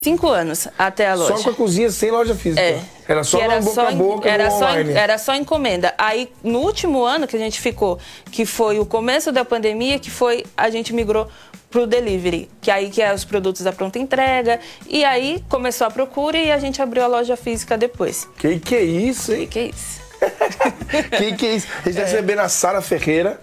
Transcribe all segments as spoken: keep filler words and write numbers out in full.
Cinco anos até a loja. Só com a cozinha, sem loja física. É. Era só era no boca só, a boca, era no só, online. Era só encomenda. Aí, no último ano que a gente ficou, que foi o começo da pandemia, que foi, a gente migrou pro delivery, que aí que é os produtos da pronta entrega. E aí começou a procura e a gente abriu a loja física depois. Que que é isso, hein? Que que é isso? que que é isso? A gente tá recebendo a Sara Ferreira,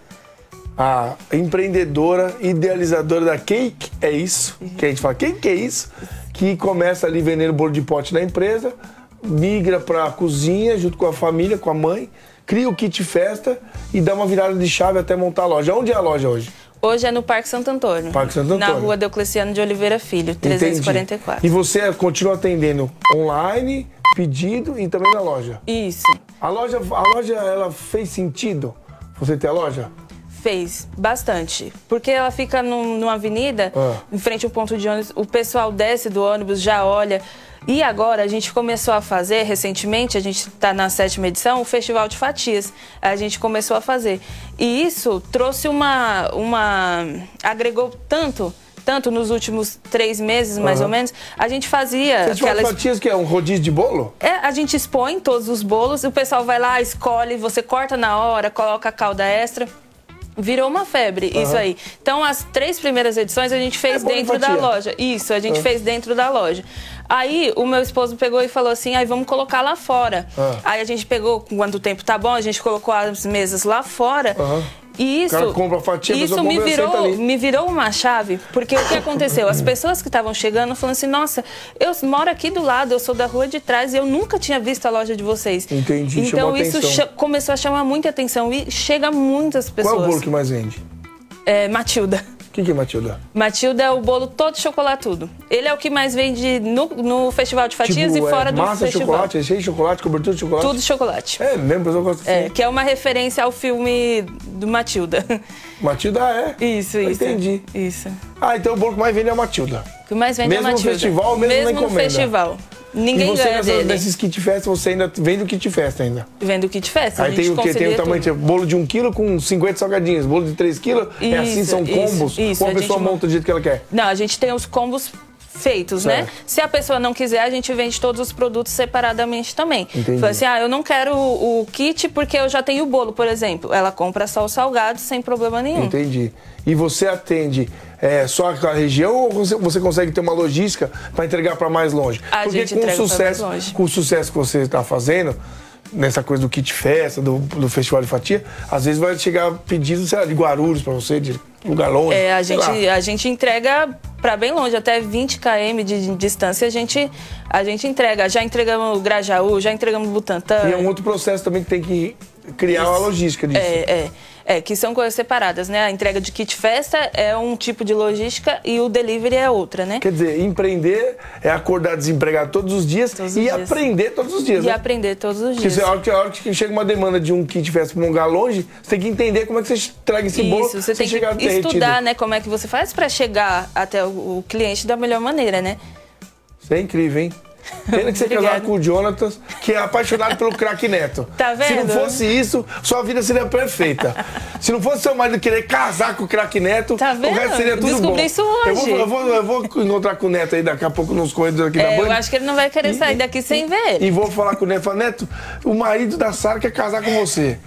a empreendedora, idealizadora da Cake, é isso? Que a gente fala, quem que é isso? Que começa ali vendendo bolo de pote na empresa, migra pra cozinha junto com a família, com a mãe, cria o kit festa e dá uma virada de chave até montar a loja. Onde é a loja hoje? Hoje é no Parque Santo Antônio. Parque Santo Antônio. Na rua Deocleciano de Oliveira Filho, trezentos e quarenta e quatro. Entendi. E você continua atendendo online, pedido e também na loja? Isso. A loja, a loja ela fez sentido? Você ter a loja? Fez, bastante. Porque ela fica num, numa avenida, ah. em frente ao ponto de ônibus, o pessoal desce do ônibus, já olha. E agora a gente começou a fazer, recentemente, a gente está na sétima edição, o Festival de Fatias. A gente começou a fazer. E isso trouxe uma... uma agregou tanto... tanto nos últimos três meses, mais uhum. ou menos, a gente fazia... Festival aquelas... de Fatias, que é um rodízio de bolo? É, a gente expõe todos os bolos, o pessoal vai lá, escolhe, você corta na hora, coloca a calda extra. Virou uma febre, uhum. isso aí. Então, as três primeiras edições a gente fez é dentro da loja. Isso, a gente uhum. fez dentro da loja. Aí, o meu esposo pegou e falou assim, aí vamos colocar lá fora. Uhum. Aí a gente pegou, quando o tempo tá bom, a gente colocou as mesas lá fora. Uhum. E isso, o cara compra a fatia, isso me, virou, me virou uma chave, porque o que aconteceu? As pessoas que estavam chegando falando assim, nossa, eu moro aqui do lado, eu sou da rua de trás e eu nunca tinha visto a loja de vocês. Entendi, então isso atenção. começou a chamar muita atenção e chega a muitas pessoas. Qual é o bolo que mais vende? É, Matilda. O que, que é Matilda? Matilda é o bolo todo chocolatudo. Ele é o que mais vende no, no Festival de Fatias tipo, e fora é, do massa festival. Massa de chocolate, recheio de chocolate, cobertura de chocolate? Tudo chocolate. É mesmo, eu gosto assim. É, que é uma referência ao filme do Matilda. Matilda é? Isso, isso. Entendi. Isso. Ah, então o bolo que mais vende é a Matilda. O que mais vende mesmo é a Matilda. Mesmo no festival, mesmo, mesmo na encomenda. no festival. Ninguém e você ganha nessa, dele. nesses kit festa, você ainda vende o kit festa ainda? Vende o kit festa. Aí tem o que? Tem o tamanho de bolo de um quilo com cinquenta salgadinhos, bolo de três quilos, é assim, são combos? Isso, isso, ou a, a pessoa monta do jeito que ela quer? Não, a gente tem os combos feitos, certo. né? Se a pessoa não quiser, a gente vende todos os produtos separadamente também. Entendi. Fala assim, ah, eu não quero o, o kit porque eu já tenho o bolo, por exemplo. Ela compra só o salgado sem problema nenhum. Entendi. E você atende é, só aquela região ou você, você consegue ter uma logística para entregar para mais longe? A Porque gente com o entrega sucesso, mais longe. com o sucesso que você está fazendo, nessa coisa do kit festa, do, do festival de fatia, às vezes vai chegar pedido, sei lá, de Guarulhos para você, de lugar longe. É, a gente, a gente entrega para bem longe, até vinte quilômetros de, de distância a gente, a gente entrega. Já entregamos Grajaú, já entregamos Butantã. E é um outro processo também que tem que criar Isso. uma logística disso. É, é. É, que são coisas separadas, né? A entrega de kit festa é um tipo de logística e o delivery é outra, né? Quer dizer, empreender é acordar desempregado todos os dias todos e os dias. aprender todos os dias, E né? aprender todos os dias. Porque a hora, que, a hora que chega uma demanda de um kit festa para um lugar longe, você tem que entender como é que você entrega esse Isso, bolo. você tem que estudar, né? Como é que você faz para chegar até o, o cliente da melhor maneira, né? Isso é incrível, hein? Pena que você casar com o Jonatas, que é apaixonado pelo craque Neto. Tá vendo? Se não fosse isso, sua vida seria perfeita. Se não fosse seu marido querer casar com o craque Neto, tá vendo? o resto seria tudo Descobri bom. isso hoje. Eu vou, eu, vou, eu vou encontrar com o Neto aí daqui a pouco nos corredores aqui é, da Band. Eu acho que ele não vai querer sair e, daqui sem e, ver ele. E vou falar com o Neto. Falar, Neto, o marido da Sara quer casar com você.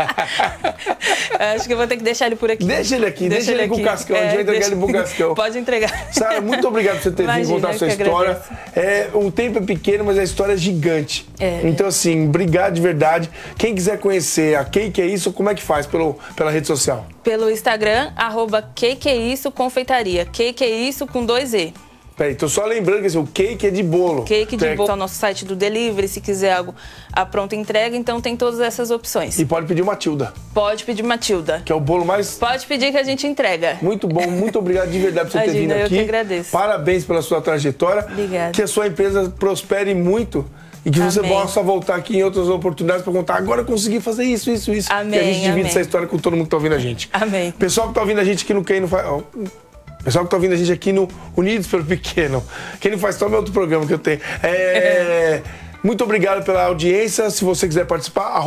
Acho que eu vou ter que deixar ele por aqui. Deixa ele aqui, deixa, deixa ele, ele com o Cascão. É, a gente vai entregar ele pro Cascão. Pode entregar. Sara, muito obrigado por você ter vindo contar a sua história. É, o tempo é pequeno, mas a história é gigante. É. Então, assim, obrigado de verdade. Quem quiser conhecer a Cake é Isso, como é que faz? Pelo, pela rede social? Pelo Instagram, arroba Cake é Isso Confeitaria. Cake é Isso com dois E. Peraí, tô só lembrando que assim, o cake é de bolo. Cake de é... bolo. É o nosso site do delivery, se quiser algo a pronta entrega, então tem todas essas opções. E pode pedir Matilda. Pode pedir Matilda. Que é o bolo mais... Pode pedir que a gente entrega. Muito bom, muito obrigado de verdade por você Imagina, ter vindo aqui. Eu que agradeço. Parabéns pela sua trajetória. Obrigada. Que a sua empresa prospere muito e que Amém. você possa voltar aqui em outras oportunidades para contar. Agora eu consegui fazer isso, isso, isso. Amém, que a gente divide amém. essa história com todo mundo que tá ouvindo a gente. Amém. Pessoal que tá ouvindo a gente aqui no Quem Não Faz... Pessoal que tá ouvindo a gente aqui no Unidos pelo Pequeno. Quem Não Faz Toma é outro programa que eu tenho. É... Muito obrigado pela audiência. Se você quiser participar,